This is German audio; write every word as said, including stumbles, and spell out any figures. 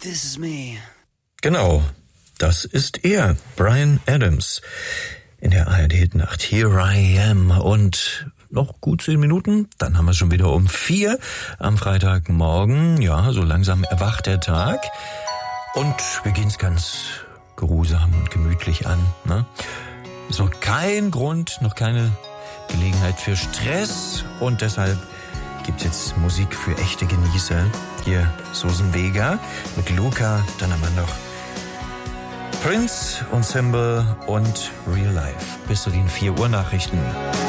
This is me. Genau, das ist er, Bryan Adams, in der A R D-Nacht. Here I am. Und noch gut zehn Minuten, dann haben wir schon wieder um vier am Freitagmorgen. Ja, so langsam erwacht der Tag. Und wir gehen es ganz geruhsam und gemütlich an. Ne? Ist noch kein Grund, noch keine Gelegenheit für Stress. Und deshalb gibt's jetzt Musik für echte Genießer. Hier Susan Vega mit Luca, dann haben wir noch Prince und Symbol und Real Life. Bis zu den vier Uhr Nachrichten.